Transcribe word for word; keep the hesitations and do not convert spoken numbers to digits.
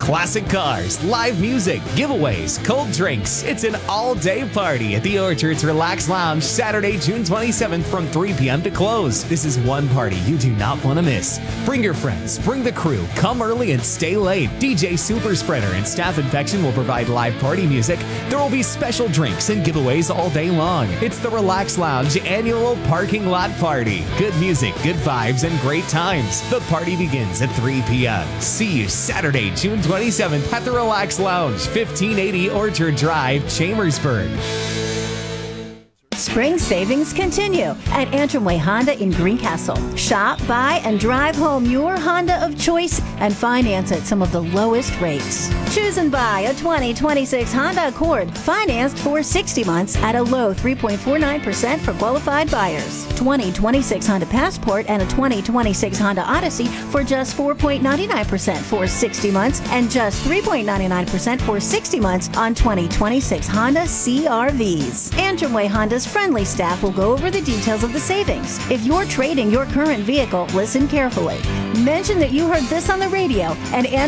Classic cars, live music, giveaways, cold drinks. It's an all-day party at the Orchard's Relax Lounge Saturday, June twenty-seventh from three p.m. to close. This is one party you do not want to miss. Bring your friends, bring the crew, come early and stay late. D J Super Spreader and Staff Infection will provide live party music. There will be special drinks and giveaways all day long. It's the Relax Lounge Annual Parking Lot Party. Good music, good vibes, and great times. The party begins at three p.m. See you Saturday, June twenty-seventh at the Relax Lounge, fifteen eighty Orchard Drive, Chambersburg. Spring savings continue at Antrim Way Honda in Greencastle. Shop, buy, and drive home your Honda of choice and finance at some of the lowest rates. Choose and buy a twenty twenty-six Honda Accord financed for sixty months at a low three point four nine percent for qualified buyers. twenty twenty-six Honda Passport and a twenty twenty-six Honda Odyssey for just four point nine nine percent for sixty months and just three point nine nine percent for sixty months on twenty twenty-six Honda C R Vs. Antrim Way Honda's friendly staff will go over the details of the savings. If you're trading your current vehicle, listen carefully. Mention that you heard this on the radio and